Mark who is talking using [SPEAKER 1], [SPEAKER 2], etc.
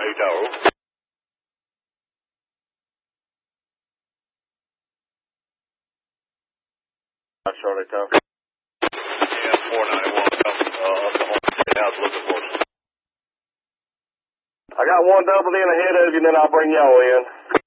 [SPEAKER 1] Bayou Tower. Charlie Tower. Yeah, 491 coming up the Homestead House looking for us.
[SPEAKER 2] I got one doubling in ahead of you, and then I'll bring y'all in.